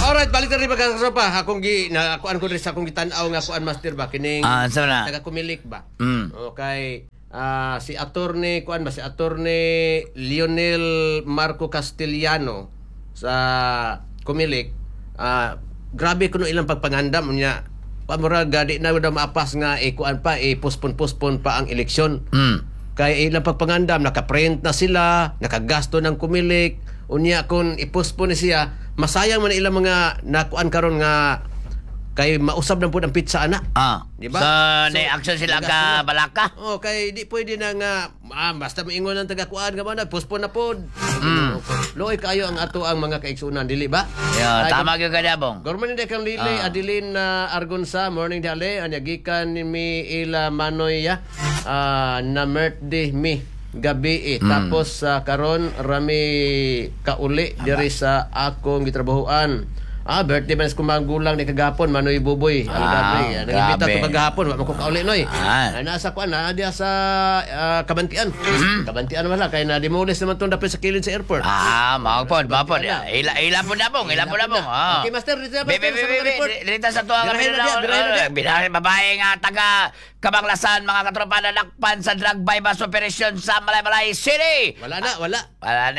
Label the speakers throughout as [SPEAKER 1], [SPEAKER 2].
[SPEAKER 1] Alright, balik na rin magkakaropa. Ako rin sa akong gitanaw nga kuan master ba kining taga-kumilik ba. Okay. Si attorney kuan ba si attorney Lionel Marco Castellano sa Kumilik. Grabe kuno ilang pagpangandam niya. Pamura gadi na daw maapas nga kuan pa postpone pa ang eleksyon. Kaya ilang pagpangandam naka-print na sila, nakagasto ng Kumilik. Unya kung i-postpone siya, masayang man ilang mga nakuan karon nga kay mausab na po ang pizza ana.
[SPEAKER 2] Diba? So, na-action sila ka balaka?
[SPEAKER 1] Kay di pwede na nga, basta maingon ng taga-kuan nga man, postpone na po. Loy kayo ang ato ang mga kaigsunan, dili ba?
[SPEAKER 2] Tama yung kadabong.
[SPEAKER 1] Gorman hindi kang lili, Adeline Argonsa, morning dali, anyagikan ni mi ila manoy na birthday mi. Gabi tapos karon rami kauli diri sa akong gitrabahoan. Birthday man sa kumanggulang ni kagapon Manoy Buboy Algabe. Nag-imbita ko kagapon, wa man ko kauli noy. Nasa kuan na diya sa Kabantian. Kabantian wala kay na demolis naman tong dapat sa kilid sa airport.
[SPEAKER 2] Mao pod. Ila po na bong.
[SPEAKER 1] Okay, master, dito sa report.
[SPEAKER 2] Dito sa tuwa kami na binahin babae nga taga Kabanglasan, mga katropa na nakpan sa drug bypass operation sa Malaymalay City.
[SPEAKER 1] Wala na.
[SPEAKER 2] Wala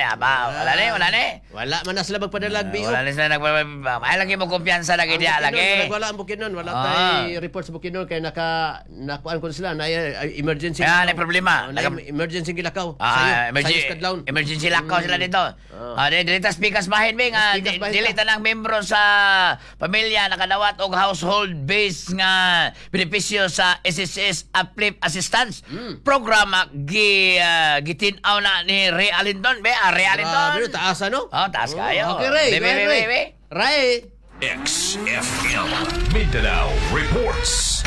[SPEAKER 2] man na sila magpadalag biyo. Wala na sila ay lagi mo kumpiyansa lagi diya lagi.
[SPEAKER 1] Wala ang Bukidnon, wala tay report sa Bukidnon kay nakuan ko sila na emergency.
[SPEAKER 2] Na problema.
[SPEAKER 1] Emergency gilakaw.
[SPEAKER 2] Emergency lakaw sila dito. Dito speakers bahin bing dili tanang membro sa pamilya nakadawat og household based nga benepisyo sa SSS Uplift Assistance programa gitinaw na ni Ray Alindon. Ray Alindon.
[SPEAKER 1] Taas ano?
[SPEAKER 2] Taas kayo.
[SPEAKER 1] Okay, Ray.
[SPEAKER 3] XFM Mindanao Reports.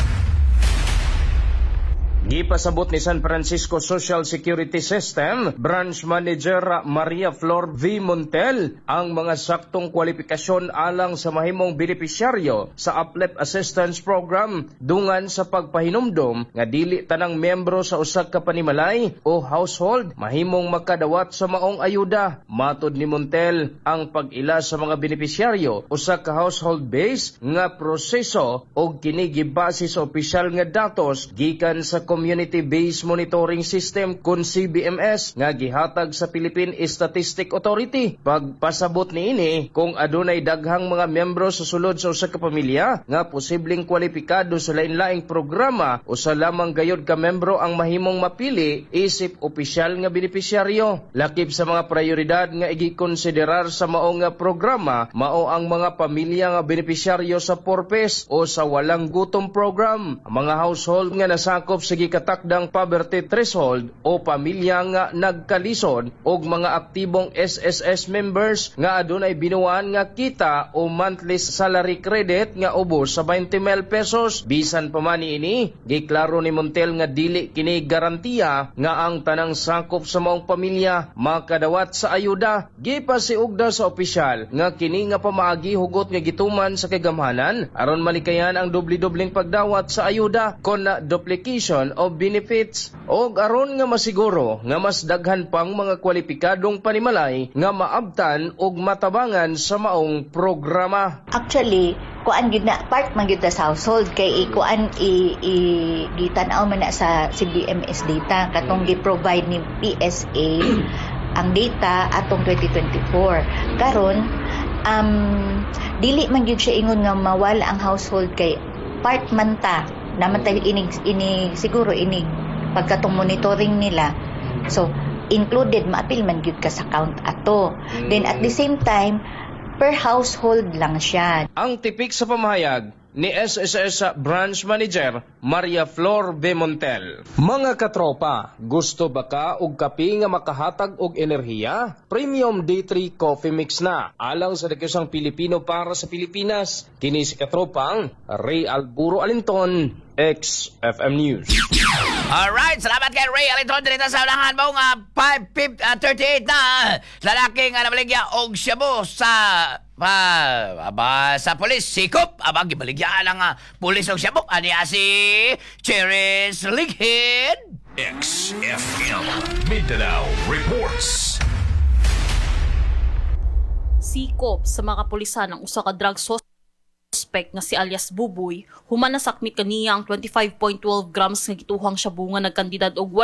[SPEAKER 4] Gipasabot ni San Francisco Social Security System Branch Manager Maria Flor V. Montel ang mga saktong kwalifikasyon alang sa mahimong benepisyaryo sa Uplift Assistance Program dungan sa pagpahinumdom nga dili tanang miyembro sa usa ka panimalay o household mahimong makadawat sa maong ayuda. Matod ni Montel, ang pag-ila sa mga benepisyaryo usa ka household base nga proseso og kini gibase sa opisyal nga datos gikan sa Community-Based Monitoring System kun CBMS nga gihatag sa Philippine Statistic Authority. Pagpasabot niini kung adunay daghang mga miyembro sa sulod sa usa ka pamilya nga posibleng kwalipikado sa lain-laing programa o sa lamang gayod ka miyembro ang mahimong mapili isip opisyal nga benepisyaryo. Lakip sa mga prioridad nga igikonsiderar sa mao nga programa mao ang mga pamilya nga benepisyaryo sa PORPES o sa walang gutom program, ang mga household nga nasakop sa katakdang poverty threshold o pamilya nga nagkalisod og mga aktibong SSS members nga adunay binuan nga kita o monthly salary credit nga ubos sa 20,000 pesos. Bisan pa man ini, giklaro ni Montel nga dili kini garantiya nga ang tanang sakop sa maong pamilya makadawat sa ayuda. Gipasiugda sa opisyal nga kini nga pamaagi hugot nga gituman sa kagamhanan aron malikayan ang doble-dobleng pagdawat sa ayuda kon na duplication of benefits o aron nga masiguro nga mas daghan pang mga kwalipikadong panimalay nga maabtan og matabangan sa maong programa.
[SPEAKER 5] Actually, kuan gyud na part man gyud sa household kay kuan gitanaw man na sa CBMS data katong gi-provide ni PSA ang data atong 2024. Karon dili man gyud siya ingon nga mawala ang household kay part man ta naman tayo siguro pagkatong monitoring nila. So, included, maapil man gyud ka sa count ato. Then, at the same time, per household lang siya.
[SPEAKER 4] Ang tipik sa pamahayag ni SSS Branch Manager Maria Flor B. Montel. Mga katropa, gusto ba ka og kape nga makahatag og enerhiya? Premium D3 Coffee Mix na. Alang sa dakiusang Pilipino para sa Pilipinas. Kini si katropang Ray Alburo Alinton, XFM News.
[SPEAKER 2] Alright, salamat kay Ray Alinton dito sa unahan mo nga 5:38 na lalaki nga nabaligya og shabu sa sa polis sikop gibaligyan ang pulis og shabu ani si Cheris Lighead.
[SPEAKER 3] XFM Mindanao Reports.
[SPEAKER 6] Sikop sa mga kapulisan ng usa ka drug suspect nga si alias Buboy, human nasakmit kaniya ang 25.12 grams nga gituhang siya bunga nagkandidad og